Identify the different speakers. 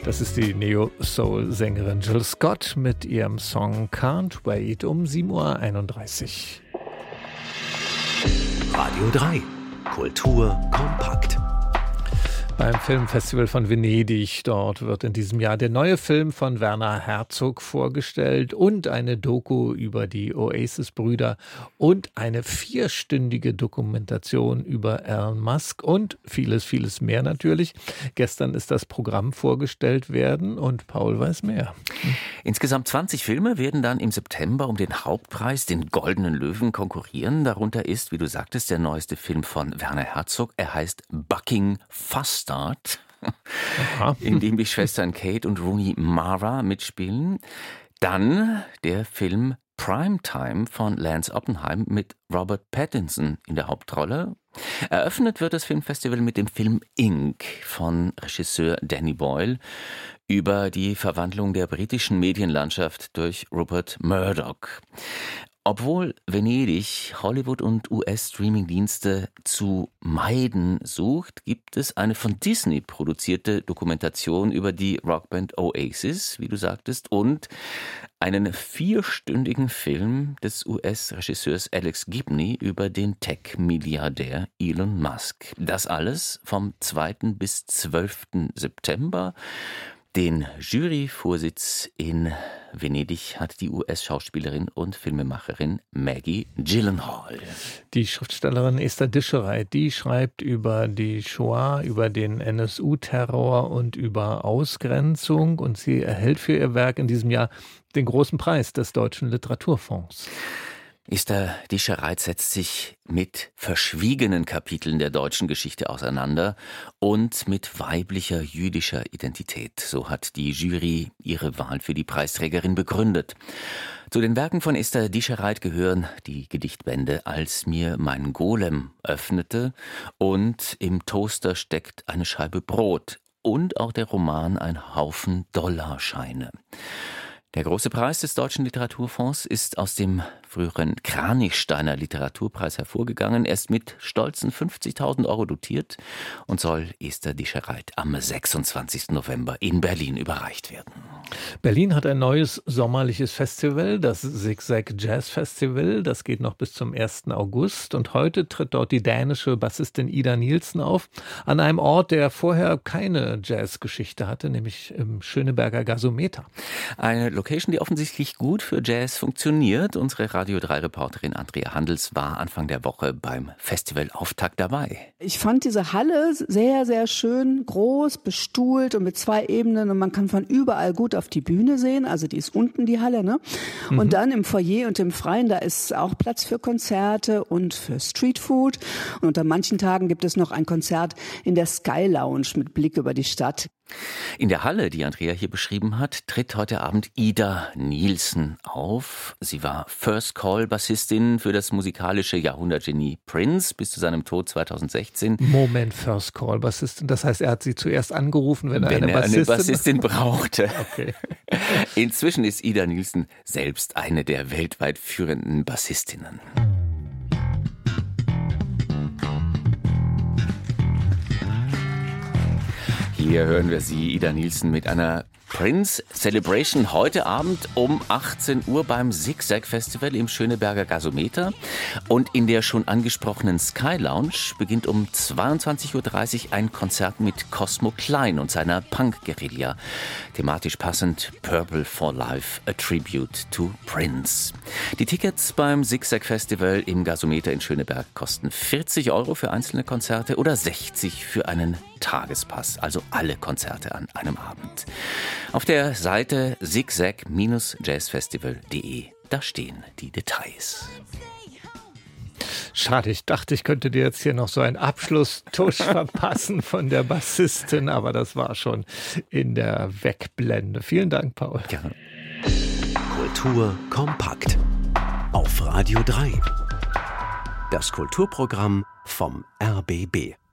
Speaker 1: Das ist die Neo-Soul-Sängerin Jill Scott mit ihrem Song Can't Wait um 7:31 Uhr.
Speaker 2: Radio 3. Kultur kompakt.
Speaker 1: Beim Filmfestival von Venedig. Dort wird in diesem Jahr der neue Film von Werner Herzog vorgestellt und eine Doku über die Oasis-Brüder und eine 4-stündige Dokumentation über Elon Musk und vieles, vieles mehr natürlich. Gestern ist das Programm vorgestellt werden und Paul weiß mehr.
Speaker 3: Insgesamt 20 Filme werden dann im September um den Hauptpreis, den Goldenen Löwen, konkurrieren. Darunter ist, wie du sagtest, der neueste Film von Werner Herzog. Er heißt Bucking Fast, in dem die Schwestern Kate und Rooney Mara mitspielen. Dann der Film Primetime von Lance Oppenheim mit Robert Pattinson in der Hauptrolle. Eröffnet wird das Filmfestival mit dem Film Ink von Regisseur Danny Boyle über die Verwandlung der britischen Medienlandschaft durch Rupert Murdoch. Obwohl Venedig Hollywood- und US-Streaming-Dienste zu meiden sucht, gibt es eine von Disney produzierte Dokumentation über die Rockband Oasis, wie du sagtest, und einen 4-stündigen Film des US-Regisseurs Alex Gibney über den Tech-Milliardär Elon Musk. Das alles vom 2. bis 12. September. Den Juryvorsitz in Venedig hat die US-Schauspielerin und Filmemacherin Maggie Gyllenhaal.
Speaker 1: Die Schriftstellerin Esther Dischereit, die schreibt über die Shoah, über den NSU-Terror und über Ausgrenzung, und sie erhält für ihr Werk in diesem Jahr den großen Preis des Deutschen Literaturfonds.
Speaker 3: Esther Dischereit setzt sich mit verschwiegenen Kapiteln der deutschen Geschichte auseinander und mit weiblicher jüdischer Identität. So hat die Jury ihre Wahl für die Preisträgerin begründet. Zu den Werken von Esther Dischereit gehören die Gedichtbände Als mir mein Golem öffnete und Im Toaster steckt eine Scheibe Brot und auch der Roman Ein Haufen Dollarscheine. Der große Preis des Deutschen Literaturfonds ist aus dem früheren Kranichsteiner Literaturpreis hervorgegangen. Er ist mit stolzen 50.000 € dotiert und soll Esther Dischereit am 26. November in Berlin überreicht werden.
Speaker 1: Berlin hat ein neues sommerliches Festival, das Zigzag Jazz Festival. Das geht noch bis zum 1. August. Und heute tritt dort die dänische Bassistin Ida Nielsen auf, an einem Ort, der vorher keine Jazzgeschichte hatte, nämlich im Schöneberger Gasometer.
Speaker 3: Eine Location, die offensichtlich gut für Jazz funktioniert. Unsere Radio 3-Reporterin Andrea Handels war Anfang der Woche beim Festivalauftakt dabei.
Speaker 4: Ich fand diese Halle sehr, sehr schön, groß, bestuhlt und mit 2 Ebenen, und man kann von überall gut auf die Bühne sehen. Also die ist unten, die Halle, ne? Und dann im Foyer und im Freien, da ist auch Platz für Konzerte und für Streetfood. Und unter manchen Tagen gibt es noch ein Konzert in der Sky Lounge mit Blick über die Stadt.
Speaker 3: In der Halle, die Andrea hier beschrieben hat, tritt heute Abend Ida Nielsen auf. Sie war First-Call-Bassistin für das musikalische Jahrhundertgenie Prince bis zu seinem Tod 2016.
Speaker 1: Moment, First-Call-Bassistin. Das heißt, er hat sie zuerst angerufen, wenn er eine
Speaker 3: Bassistin brauchte.
Speaker 1: Okay.
Speaker 3: Inzwischen ist Ida Nielsen selbst eine der weltweit führenden Bassistinnen. Hier hören wir sie, Ida Nielsen, mit einer Prince Celebration heute Abend um 18 Uhr beim Zigzag Festival im Schöneberger Gasometer. Und in der schon angesprochenen Sky Lounge beginnt um 22:30 Uhr ein Konzert mit Cosmo Klein und seiner Punk-Guerilla. Thematisch passend Purple for Life, a Tribute to Prince. Die Tickets beim Zigzag Festival im Gasometer in Schöneberg kosten 40 € für einzelne Konzerte oder 60 für einen Tagespass, also alle Konzerte an einem Abend. Auf der Seite zigzag-jazzfestival.de, da stehen die Details.
Speaker 1: Schade, ich dachte, ich könnte dir jetzt hier noch so einen Abschlusstusch verpassen von der Bassistin, aber das war schon in der Wegblende. Vielen Dank, Paul.
Speaker 3: Gerne.
Speaker 2: Kultur kompakt auf Radio 3. Das Kulturprogramm vom RBB.